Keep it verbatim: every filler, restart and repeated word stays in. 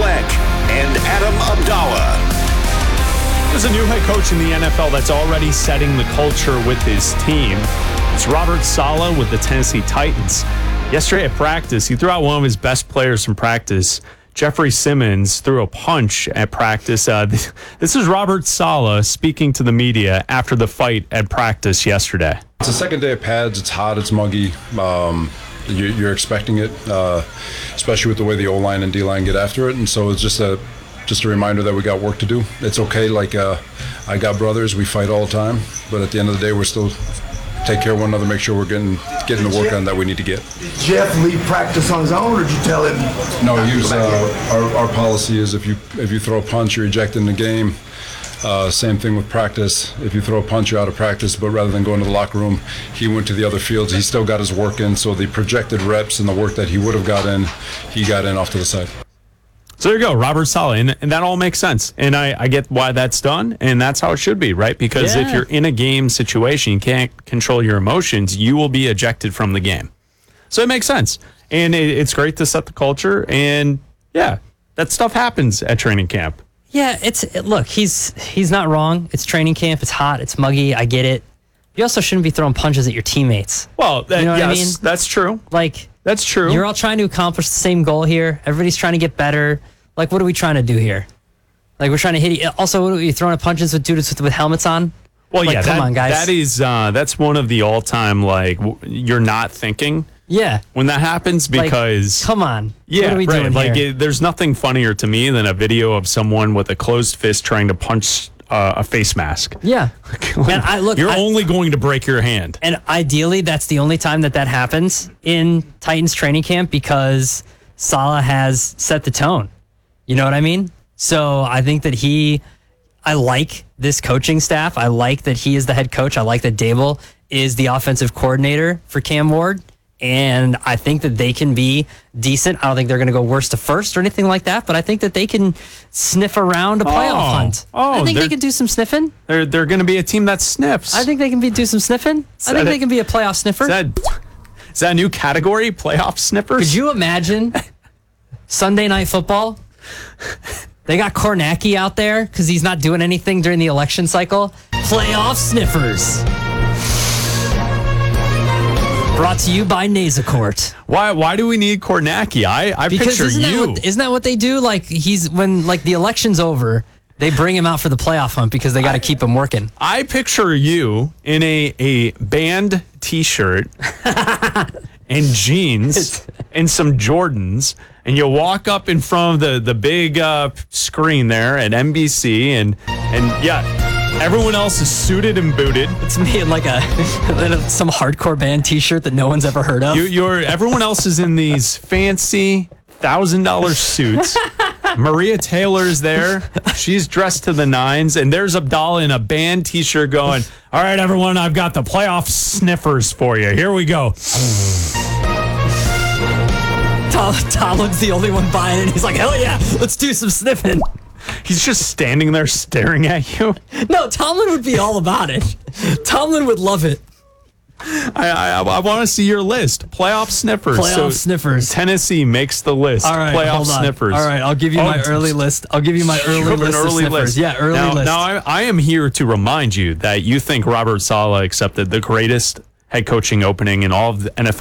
Fleck and Adam Abdallah. There's a new head coach in the N F L that's already setting the culture with his team. It's Robert Saleh with the Tennessee Titans. Yesterday at practice, he threw out one of his best players from practice. Jeffrey Simmons threw a punch at practice. Uh, this is Robert Saleh speaking to the media after the fight at practice yesterday. It's the second day of pads. It's hot. It's muggy. Um, you, you're expecting it, uh, especially with the way the O-line and D-line get after it. And so it's just a just a reminder that we got work to do. It's okay. Like uh, I got brothers. We fight all the time. But at the end of the day, we're still take care of one another, make sure we're getting getting the work on that we need to get. Did Jeff leave practice on his own, or did you tell him? No, he was, uh, our, our policy is if you if you throw a punch, you're ejected in the game. Uh, same thing with practice. If you throw a punch, you're out of practice. But rather than going to the locker room, he went to the other fields. He still got his work in, so the projected reps and the work that he would have got in, he got in off to the side. So there you go, Robert Saleh, and, and that all makes sense. And I, I get why that's done, and that's how it should be, right? Because yeah. if you're in a game situation, you can't control your emotions, you will be ejected from the game. So it makes sense. And it, it's great to set the culture, and yeah, that stuff happens at training camp. Yeah, it's it, look, he's he's not wrong. It's training camp, it's hot, it's muggy, I get it. You also shouldn't be throwing punches at your teammates. Well, that, you know what yes, I mean? That's true. Like, that's true. You're all trying to accomplish the same goal here. Everybody's trying to get better. Like, what are we trying to do here? Like, we're trying to hit you. Also, what are you throwing punches with dudes with, with helmets on? Well, like, yeah, come that, on, guys. that is uh, that's one of the all-time, like, w- you're not thinking. Yeah. When that happens, because like, come on. Yeah, what are we right. doing Like, here? it, there's nothing funnier to me than a video of someone with a closed fist trying to punch uh, a face mask. Yeah. Man, I look. You're I, only going to break your hand. And ideally, that's the only time that that happens in Titans training camp, because Saleh has set the tone. You know what I mean? So I think that he, I like this coaching staff. I like that he is the head coach. I like that Dable is the offensive coordinator for Cam Ward. And I think that they can be decent. I don't think they're going to go worst to first or anything like that, but I think that they can sniff around a playoff Oh. hunt. Oh, I think they're- they can do some sniffing. They're they're going to be a team that sniffs. I think they can be do some sniffing. I think that they it- can be a playoff sniffer. Is that, is that a new category? Playoff sniffers? Could you imagine Sunday Night Football? They got Kornacki out there because he's not doing anything during the election cycle. Playoff sniffers. Brought to you by Nasacort. Why why do we need Kornacki? I, I Because picture isn't you. That what, isn't that what they do? Like, he's when like the election's over, they bring him out for the playoff hunt because they got to keep him working. I picture you in a, a band t-shirt and jeans and some Jordans, and you walk up in front of the, the big uh, screen there at N B C, and and yeah, everyone else is suited and booted. It's me in like a in a- some hardcore band T-shirt that no one's ever heard of. You, you're everyone else is in these fancy thousand dollar suits. Maria Taylor's there. She's dressed to the nines, and there's Abdallah in a band T-shirt going, "All right, everyone, I've got the playoff sniffers for you. Here we go." Tom, Tomlin's the only one buying it. He's like, hell yeah, let's do some sniffing. He's just standing there staring at you. No, Tomlin would be all about it. Tomlin would love it. I I, I want to see your list. Playoff sniffers. Playoff So sniffers. Tennessee makes the list. All right, Playoff hold on. sniffers. All right, I'll give you Oh, my early list. I'll give you my early You have an list of early sniffers. list. Yeah, early now, list. Now, I, I am here to remind you that you think Robert Saleh accepted the greatest head coaching opening in all of the N F L